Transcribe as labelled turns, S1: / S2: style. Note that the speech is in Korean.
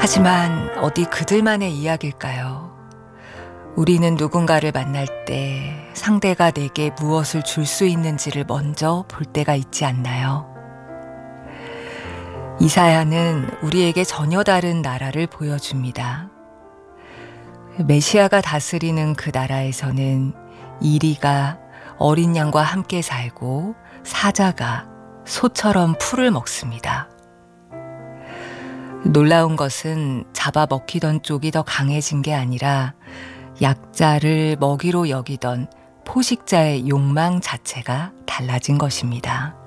S1: 하지만 어디 그들만의 이야기일까요? 우리는 누군가를 만날 때 상대가 내게 무엇을 줄 수 있는지를 먼저 볼 때가 있지 않나요? 이사야는 우리에게 전혀 다른 나라를 보여줍니다. 메시아가 다스리는 그 나라에서는 이리가 어린 양과 함께 살고 사자가 소처럼 풀을 먹습니다. 놀라운 것은 잡아먹히던 쪽이 더 강해진 게 아니라 약자를 먹이로 여기던 포식자의 욕망 자체가 달라진 것입니다.